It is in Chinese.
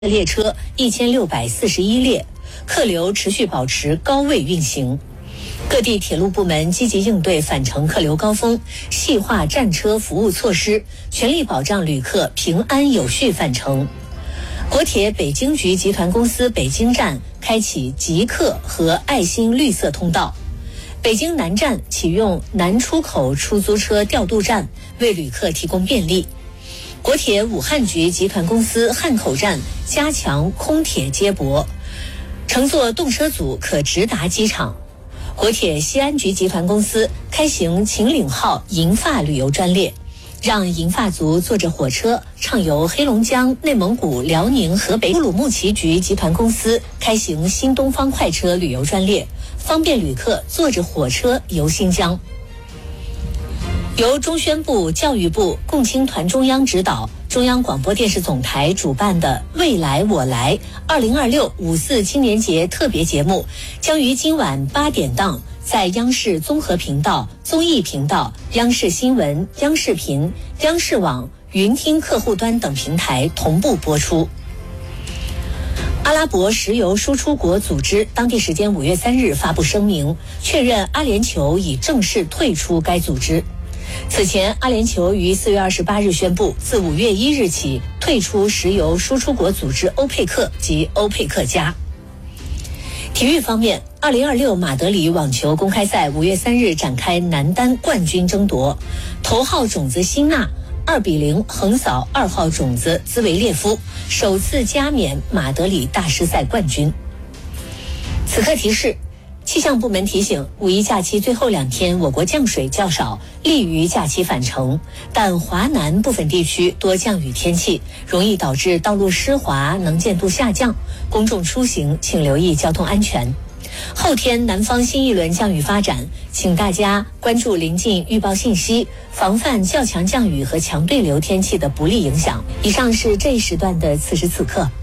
列车1641列，客流持续保持高位运行。各地铁路部门积极应对返程客流高峰，细化站车服务措施，全力保障旅客平安有序返程。国铁北京局集团公司北京站开启极客和爱心绿色通道，北京南站启用南出口出租车调度站，为旅客提供便利。国铁武汉局集团公司汉口站加强空铁接驳，乘坐动车组可直达机场。国铁西安局集团公司开行秦岭号银发旅游专列，让银发族坐着火车畅游黑龙江、内蒙古、辽宁、河北。乌鲁木齐局集团公司开行新东方快车旅游专列，方便旅客坐着火车游新疆。由中宣部、教育部、共青团中央指导，中央广播电视总台主办的未来我来2026五四青年节特别节目，将于今晚8点档在央视综合频道、综艺频道、央视新闻、央视频、央视网、云听客户端等平台同步播出。阿拉伯石油输出国组织当地时间5月3日发布声明，确认阿联酋已正式退出该组织。此前，阿联酋于4月28日宣布，自5月1日起退出石油输出国组织欧佩克及欧佩克加。体育方面，2026马德里网球公开赛5月3日展开男单冠军争夺，头号种子辛纳2-0横扫2号种子兹维列夫，首次加冕马德里大师赛冠军。此刻提示，气象部门提醒，五一假期最后2天我国降水较少，利于假期返程，但华南部分地区多降雨天气，容易导致道路湿滑，能见度下降，公众出行请留意交通安全。后天南方新一轮降雨发展，请大家关注临近预报信息，防范较强降雨和强对流天气的不利影响。以上是这一时段的此时此刻。